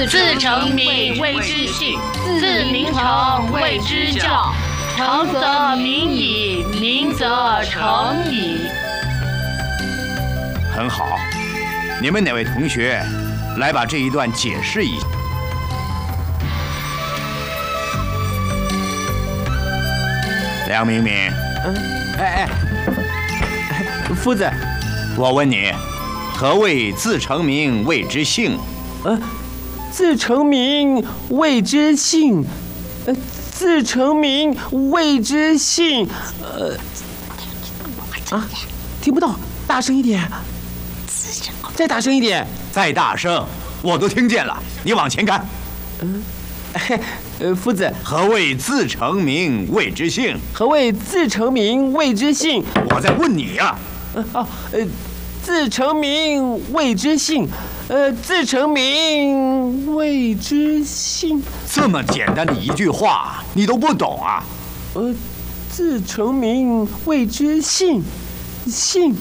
自成名谓之姓，自名成谓之教。成则名矣，名则成矣。 很好，你们哪位同学来把这一段解释一下？梁明明， 夫子， 我问你，何谓自成名谓之姓？ 自成名谓之姓，自成名谓之姓，听不到，大声一点，再大声一点， 再大声，我都听见了。你往前看。 夫子， 何谓自成名谓之姓？ 何谓自成名谓之姓？ 我在问你呀。 自成名谓之姓，自成名谓之姓。 这么简单的一句话，你都不懂啊？ 自成名谓之姓，姓。